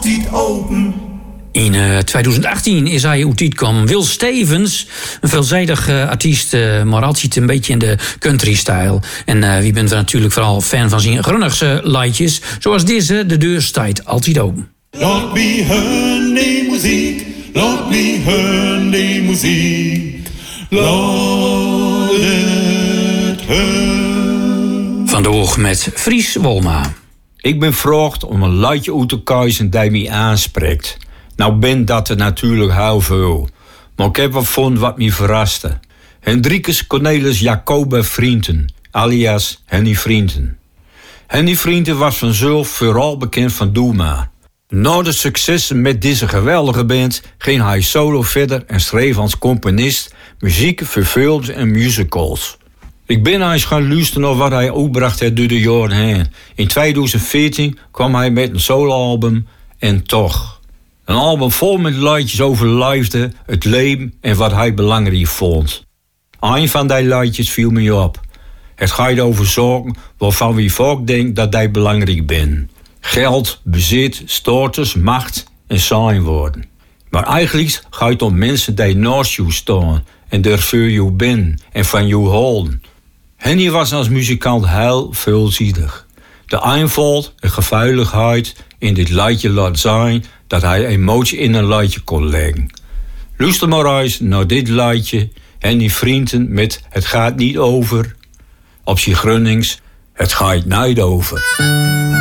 altijd open. In 2018 is hij uit kwam Wil Stevens, een veelzijdig artiest, maar altijd een beetje in de country-stijl. En wie bent er natuurlijk vooral fan van zijn Grunnigse liedjes, zoals deze, De deur staat altijd open. Laat me hören die muziek, laat me hören die muziek, laat het hören. Vandaag met Fries Wolma. Ik ben gevraagd om een liedje uit te kiezen die mij aanspreekt. Nou ben dat er natuurlijk heel veel. Maar ik heb wat gevonden wat me verraste. Hendrikus Cornelis Jacoba Vrienden, alias Henny Vrienden. Henny Vrienden was vanzelf vooral bekend van Doe Maar. Na de successen met deze geweldige band ging hij solo verder en schreef als componist muziek voor films en musicals. Ik ben eens gaan luisteren naar wat hij uitbracht heeft door de jaren heen. In 2014 kwam hij met een soloalbum En Toch. Een album vol met liedjes over liefde, het leven en wat hij belangrijk vond. Een van die liedjes viel me op. Het gaat over zaken waarvan we vaak denken dat die belangrijk zijn. Geld, bezit, status, macht en saai worden. Maar eigenlijk gaat het om mensen die naast je staan en er voor je ben en van je houden. Henny was als muzikant heel veelzijdig. De eenvoud en geveiligheid in dit liedje laat zijn dat hij emotie in een liedje kon leggen. Luister maar eens naar dit liedje en die vrienden met Het gaat niet over. Op je Grunnings, het gaat niet over.